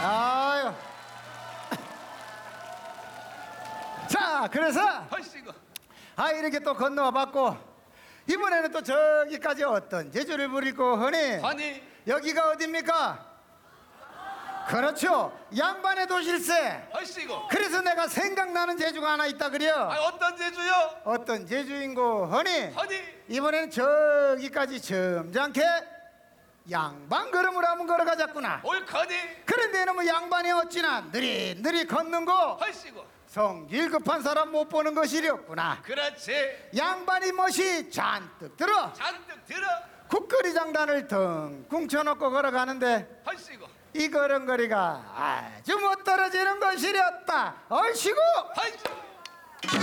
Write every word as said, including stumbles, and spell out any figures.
아유. 자, 그래서 헐씨고. 아 이렇게 또 건너와 봤고 이번에는 또 저기까지 어떤 제주를 부리고 하니 아니 여기가 어딥니까? 그렇죠, 양반의 도실세. 헐씨고. 그래서 내가 생각나는 제주가 하나 있다 그려. 아 어떤 제주요? 어떤 제주인고 하니 아니 이번에는 저기까지 점잖게 양반 걸음을 한번 걸어가자꾸나. 옳거니. 그런데 이놈의 양반이 어찌나 느릿느릿 걷는 거 헐씨고. 성질 급한 사람 못 보는 것이렸구나. 그렇지. 양반이 멋이 잔뜩 들어 잔뜩 들어. 국거리 장단을 덩 궁쳐놓고 걸어가는데 헐씨고. 이 걸음걸이가 아주 못 떨어지는 것이렸다. 얼씨구 헐씨.